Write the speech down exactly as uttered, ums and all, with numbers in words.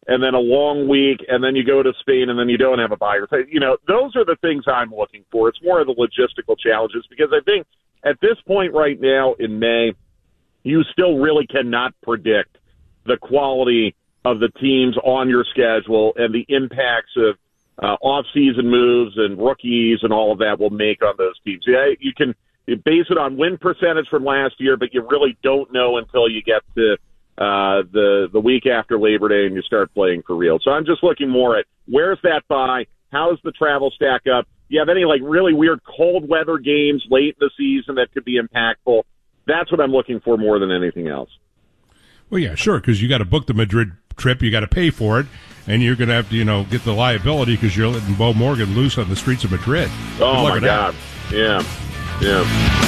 and then a long week, and then you go to Spain, and then you don't have a bye. You know, those are the things I'm looking for. It's more of the logistical challenges, because I think at this point right now in May, you still really cannot predict the quality of the teams on your schedule and the impacts of uh, off-season moves and rookies and all of that will make on those teams. Yeah, you can base it on win percentage from last year, but you really don't know until you get to Uh, the the week after Labor Day and you start playing for real. So I'm just looking more at where's that bye, how's the travel stack up, do you have any like really weird cold weather games late in the season that could be impactful? That's what I'm looking for more than anything else. Well, yeah, sure, because you got to book the Madrid trip, you got to pay for it, and you're going to have to, you know, get the liability because you're letting Bo Morgan loose on the streets of Madrid. Oh, my God. That. Yeah, yeah.